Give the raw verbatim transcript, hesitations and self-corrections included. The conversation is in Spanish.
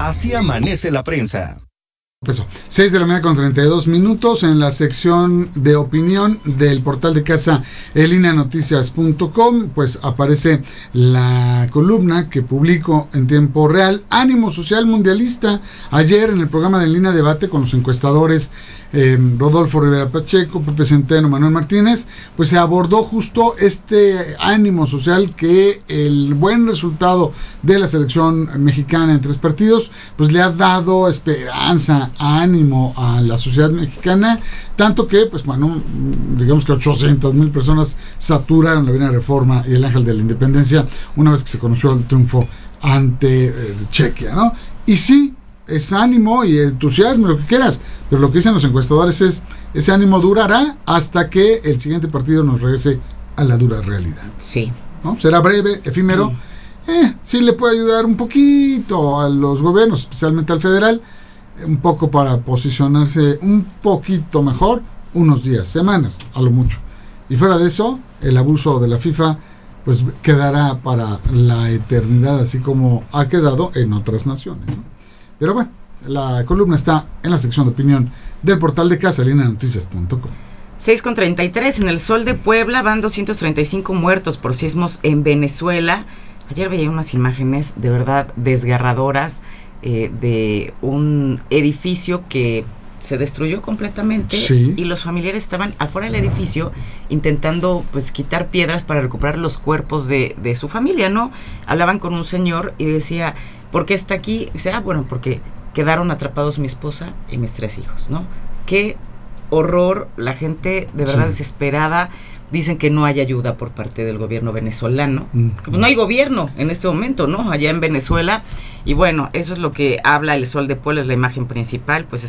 Así amanece la prensa. Eso. seis de la mañana con treinta y dos minutos en la sección de opinión del portal de casa en línea noticias punto com, pues aparece la columna que publico en tiempo real, Ánimo Social Mundialista. Ayer en el programa de En Línea Debate con los encuestadores eh, Rodolfo Rivera Pacheco, Pepe Centeno, Manuel Martínez, pues se abordó justo este ánimo social que el buen resultado de la selección mexicana en tres partidos pues le ha dado esperanza, ánimo a la sociedad mexicana, tanto que pues bueno, digamos que ochocientas mil personas saturaron la Avenida Reforma y el Ángel de la Independencia una vez que se conoció el triunfo ante eh, Chequia, ¿no? Y sí, es ánimo y entusiasmo, lo que quieras, pero lo que dicen los encuestadores es, ese ánimo durará hasta que el siguiente partido nos regrese a la dura realidad. Sí. ¿No? Será breve, efímero, sí. Eh, sí le puede ayudar un poquito a los gobiernos, especialmente al federal, un poco para posicionarse un poquito mejor, unos días, semanas, a lo mucho. Y fuera de eso, el abuso de la FIFA pues quedará para la eternidad, así como ha quedado en otras naciones, ¿no? Pero bueno, la columna está en la sección de opinión del portal de casa en línea noticias punto com. seis con treinta y tres, en el Sol de Puebla van doscientos treinta y cinco muertos por sismos en Venezuela. Ayer veía unas imágenes de verdad desgarradoras eh, de un edificio que se destruyó completamente, sí. Y los familiares estaban afuera del edificio intentando pues quitar piedras para recuperar los cuerpos de, de su familia, ¿no? Hablaban con un señor y decía, ¿por qué está aquí? Y dice, ah, bueno, porque quedaron atrapados mi esposa y mis tres hijos, ¿no? Qué horror, la gente de verdad sí. Desesperada. Dicen que no hay ayuda por parte del gobierno venezolano. Mm. Pues no hay gobierno en este momento, ¿no? Allá en Venezuela. Y bueno, eso es lo que habla el Sol de Puebla, es la imagen principal, pues